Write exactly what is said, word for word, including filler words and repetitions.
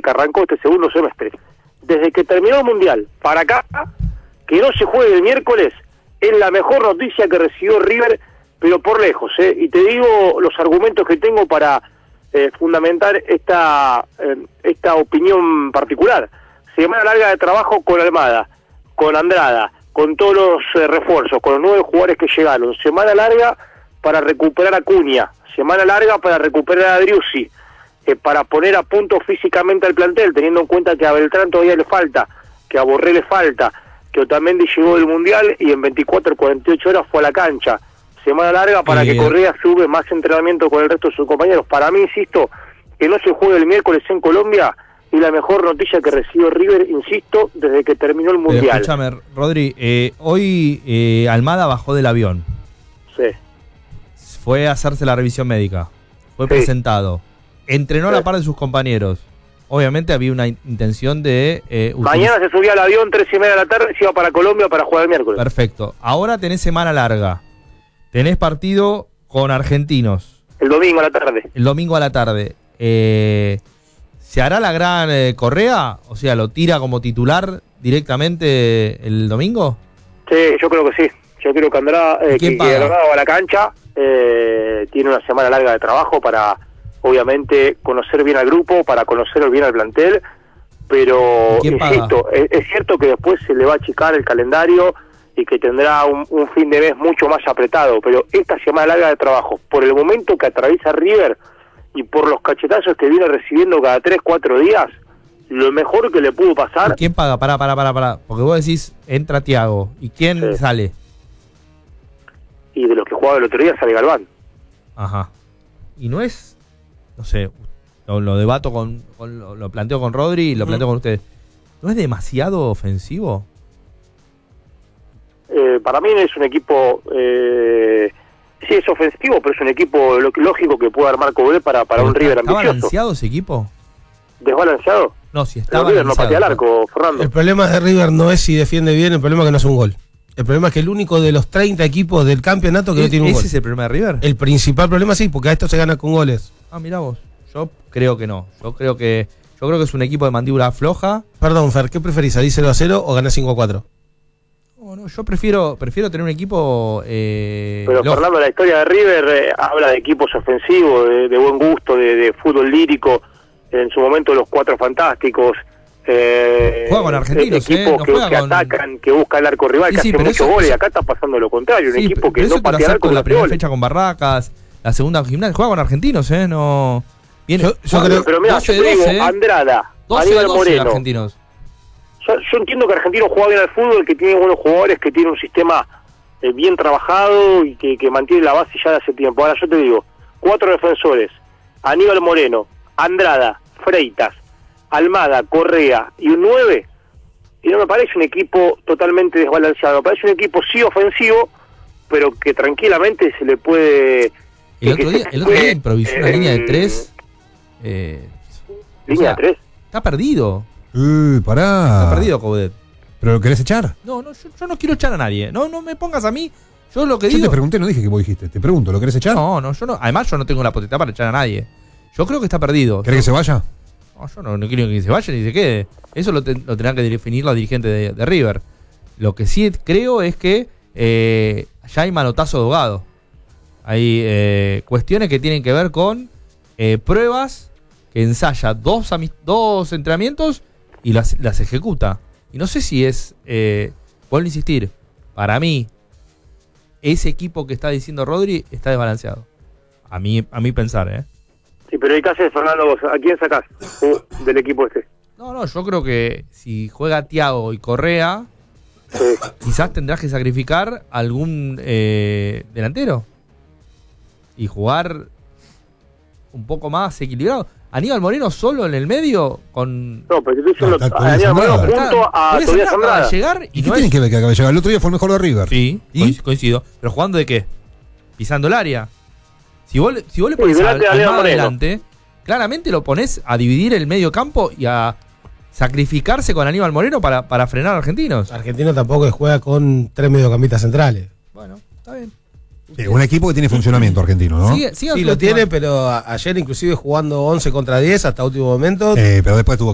que arrancó este segundo semestre, desde que terminó el Mundial para acá, que no se juegue el miércoles, es la mejor noticia que recibió River, pero por lejos, ¿eh? Y te digo los argumentos que tengo para eh, fundamentar esta, eh, esta opinión particular. Semana larga de trabajo con Almada, con Andrada, con todos los eh, refuerzos, con los nueve jugadores que llegaron. Semana larga para recuperar a Cunha, semana larga para recuperar a Driussi, eh, para poner a punto físicamente al plantel, teniendo en cuenta que a Beltrán todavía le falta, que a Borré le falta, que Otamendi llegó del Mundial y en veinticuatro, cuarenta y ocho horas fue a la cancha. Semana larga para eh, que Correa sube más entrenamiento con el resto de sus compañeros. Para mí, insisto, que no se juegue el miércoles en Colombia y la mejor noticia que recibió River, insisto, desde que terminó el Mundial. Pero escúchame, Rodri, eh, hoy eh, Almada bajó del avión. Sí. Fue a hacerse la revisión médica. Fue sí. presentado. Entrenó sí. a la par de sus compañeros. Obviamente había una intención de... Eh, Mañana se subía al avión, tres y media de la tarde, se iba para Colombia para jugar el miércoles. Perfecto. Ahora tenés semana larga. Tenés partido con Argentinos. El domingo a la tarde. El domingo a la tarde. Eh, ¿Se hará la gran eh, Correa? O sea, ¿lo tira como titular directamente el domingo? Sí, yo creo que sí. Yo creo que Andrada, eh, que, que Andrada va a la cancha. Eh, tiene una semana larga de trabajo para, obviamente, conocer bien al grupo, para conocer bien al plantel. Pero, insisto, es, es cierto que después se le va a achicar el calendario y que tendrá un, un fin de mes mucho más apretado, pero esta semana larga de trabajo, por el momento que atraviesa River y por los cachetazos que viene recibiendo cada tres, cuatro días, lo mejor que le pudo pasar... ¿Y quién paga? Pará, pará, pará, pará, porque vos decís, entra Thiago, ¿y quién sí. sale? Y de los que jugaba el otro día sale Galván. Ajá. Y no es, no sé, lo, lo debato con, con lo, lo planteo con Rodri y lo planteo mm. con ustedes, ¿no es demasiado ofensivo? Eh, para mí es un equipo, eh, sí es ofensivo, pero es un equipo lógico que puede armar Cobé para, para un está, River ¿está ambicioso. ¿Está balanceado ese equipo? ¿Desbalanceado? No, si está River balanceado. no patea el arco, Fernando. El problema de River no es si defiende bien, el problema es que no hace un gol. El problema es que el único de los treinta equipos del campeonato que no tiene un ¿Ese gol. ¿Ese es el problema de River? El principal problema sí, porque a esto se gana con goles. Ah, mirá vos. Yo creo que no. Yo creo que yo creo que es un equipo de mandíbula floja. Perdón, Fer, ¿qué preferís? ¿Salir cero a cero o ganar cinco a cuatro? No, no, yo prefiero prefiero tener un equipo... Eh, Pero lógico. Fernando, la historia de River eh, habla de equipos ofensivos, de, de buen gusto, de, de fútbol lírico, en su momento los Cuatro Fantásticos. Eh, juega con argentinos, equipos eh, no que, juega que con... atacan, que busca el arco rival, sí, que sí, hace muchos eso, goles, y eso... acá está pasando lo contrario, un sí, equipo que eso no patea el arco con la primera goles. fecha con Barracas, la segunda con Gimnasia, juega con argentinos, eh, no... Viene, yo, yo creo, pero mira, yo te digo, doce, Andrada, doce, Aníbal doce Moreno. Argentinos. Yo, yo entiendo que Argentino juega bien al fútbol, que tiene buenos jugadores, que tiene un sistema eh, bien trabajado y que, que mantiene la base ya de hace tiempo. Ahora yo te digo, cuatro defensores, Aníbal Moreno, Andrada, Freitas, Almada, Correa y un nueve, y no me parece un equipo totalmente desbalanceado, me parece un equipo sí ofensivo, pero que tranquilamente se le puede... El otro día, el otro día improvisó eh, una línea de tres. Eh, ¿Línea o sea, de tres? Está perdido. Uy, pará. Está perdido, Coudet. ¿Pero lo querés echar? No, no, yo, yo no quiero echar a nadie. No, no me pongas a mí. Yo lo que yo digo... te pregunté, no dije que vos dijiste. Te pregunto, ¿lo querés echar? No, no, yo no. Además, yo no tengo la potestad para echar a nadie. Yo creo que está perdido. ¿Querés yo, que se vaya? No, yo no, no quiero que se vaya ni se quede. Eso lo, te, lo tendrán que definir los dirigentes de, de River. Lo que sí creo es que eh, ya hay manotazo de ahogado. Hay eh, cuestiones que tienen que ver con eh, pruebas que ensaya dos, dos entrenamientos y las, las ejecuta. Y no sé si es, eh, vuelvo a insistir, para mí, ese equipo que está diciendo Rodri está desbalanceado. A mí, a mí pensar, ¿eh? Sí, pero ¿y qué haces, Fernando, vos? ¿A quién sacás uh, del equipo este? No, no, yo creo que si juega Thiago y Correa, sí. quizás tendrás que sacrificar algún eh, delantero y jugar un poco más equilibrado. Aníbal Moreno solo en el medio con... No, pero te estoy diciendo no, a Aníbal Moreno junto a Tobias Andrada. Llegar y, ¿Y qué no tienen es... que ver que acaba de llegar? El otro día fue el mejor de River. Sí, ¿Y? coincido. Pero ¿jugando de qué? Pisando el área. Si vos, si vos le sí, pones al, al más adelante, claramente lo pones a dividir el medio campo y a sacrificarse con Aníbal Moreno para, para frenar a Argentinos. Argentino tampoco juega con tres mediocampistas centrales. Bueno, está bien. Sí, un equipo que tiene funcionamiento argentino, ¿no? Sigue, sigue Sí, lo tiene, pero a- ayer inclusive jugando once contra diez hasta último momento. Eh, pero después tuvo